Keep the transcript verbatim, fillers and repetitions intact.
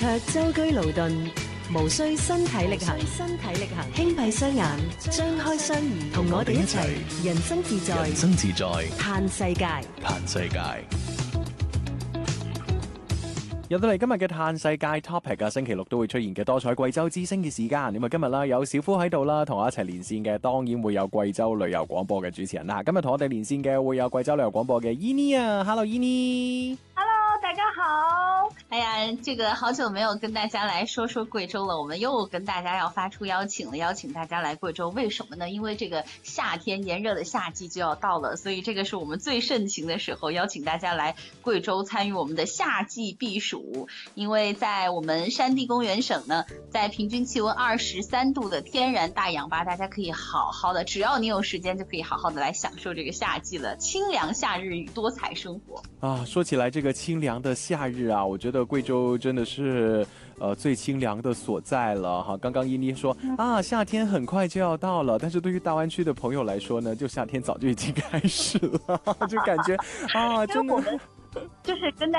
卻舟車勞頓，無需身體力行，身體力行，輕閉雙眼，張開雙耳，同我哋一齊，人生自在， 人生自在， 嘆世界， 嘆世界。 入到嚟今日嘅嘆世界 topic 啊，星期六都會出現嘅多彩貴州之聲嘅時間。咁啊，今日啦有小夫喺度啦，同我一齊連線嘅，當然會有貴州旅遊廣播嘅主持人啦。今日同我哋連線嘅會有貴州旅遊廣播嘅伊妮啊 ，Hello 伊妮。 大家好，哎呀，这个好久没有跟大家来说说贵州了，我们又跟大家要发出邀请了，邀请大家来贵州，为什么呢？因为这个夏天炎热的夏季就要到了，所以这个是我们最盛情的时候，邀请大家来贵州参与我们的夏季避暑。因为在我们山地公园省呢，在平均气温二十三度的天然大氧吧，大家可以好好的，只要你有时间就可以好好的来享受这个夏季了，清凉夏日与多彩生活啊。说起来这个清凉的夏日啊，我觉得贵州真的是呃最清凉的所在了哈。刚刚伊妮说啊，夏天很快就要到了，但是对于大湾区的朋友来说呢，就夏天早就已经开始了，就感觉啊，真的就是跟大